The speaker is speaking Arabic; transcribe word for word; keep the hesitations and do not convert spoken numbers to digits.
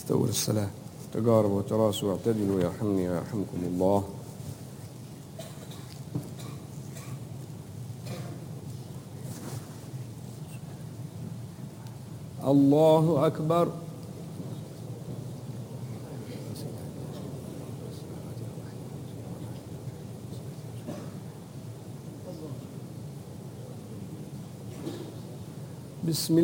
استووا للصلاة، تجاربوا وتراصوا واعتدلوا يرحمني ويرحمكم الله. الله أكبر. بسم الله.